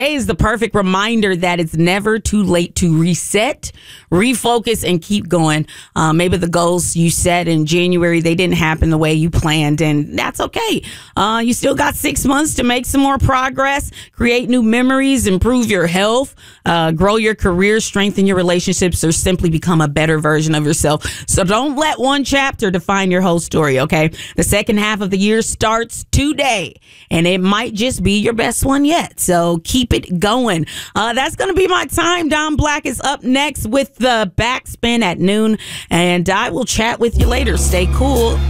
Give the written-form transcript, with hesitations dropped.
Today is the perfect reminder that it's never too late to reset, refocus, and keep going. Maybe the goals you set in January, they didn't happen the way you planned, and that's okay. You still got 6 months to make some more progress, create new memories, improve your health, grow your career, strengthen your relationships, or simply become a better version of yourself. So don't let one chapter define your whole story, okay? The second half of the year starts today, and it might just be your best one yet. So keep it going. That's going to be my time. Don Black is up next with the Backspin at noon, and I will chat with you later. Stay cool.